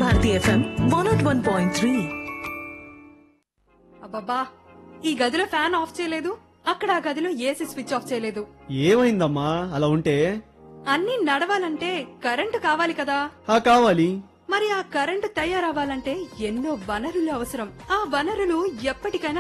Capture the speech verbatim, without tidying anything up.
Bharati FM one not one point three. అబ్బబ్బా, ఈ గదిలో ఫ్యాన్ ఆఫ్ చేయలేదు, అక్కడ ఆ గదిలో ఏసీ స్విచ్ ఆఫ్ చేయలేదు. ఏమైందమ్మా అలా ఉంటే? అన్నీ నడవాలంటే కరెంటు కావాలి కదా. ఆ కావాలి. మరి ఆ కరెంటు తయారవ్వాలంటే ఎన్నో వనరులు అవసరం. ఆ వనరులు ఎప్పటికైనా